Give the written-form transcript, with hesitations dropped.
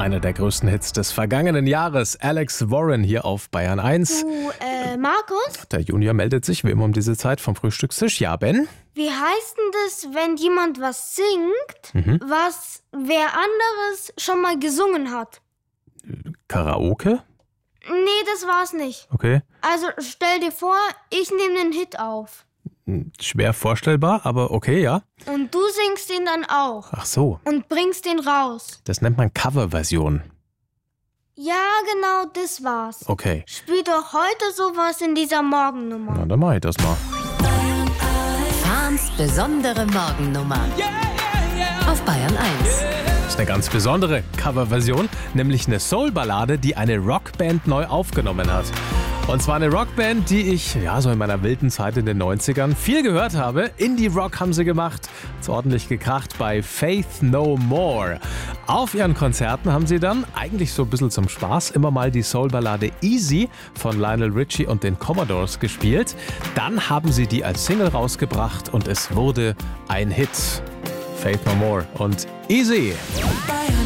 einer der größten Hits des vergangenen Jahres. Alex Warren hier auf Bayern 1. Du, Markus? Der Junior meldet sich wie immer um diese Zeit vom Frühstückstisch. Ja, Ben? Wie heißt denn das, wenn jemand was singt, was wer anderes schon mal gesungen hat? Karaoke? Nee, das war's nicht. Okay. Also stell dir vor, ich nehme den Hit auf. Schwer vorstellbar, aber okay, ja. Und du singst den dann auch. Ach so, Und bringst den raus. das nennt man Coverversion. Ja, genau, das war's. Okay, Spiel doch heute sowas in dieser Morgennummer. na dann mach ich das mal. Fahns besondere Morgennummer. Auf Bayern 1. Das ist eine ganz besondere Coverversion, nämlich eine Soul-Ballade, die eine Rockband neu aufgenommen hat. Und zwar eine Rockband, die ich so in meiner wilden Zeit in den 90ern viel gehört habe. Indie-Rock haben sie gemacht, hat's ordentlich gekracht bei Faith No More. Auf ihren Konzerten haben sie dann, eigentlich so ein bisschen zum Spaß, immer mal die Soul-Ballade Easy von Lionel Richie und den Commodores gespielt. Dann haben sie die als Single rausgebracht und es wurde ein Hit. Faith No More und Easy.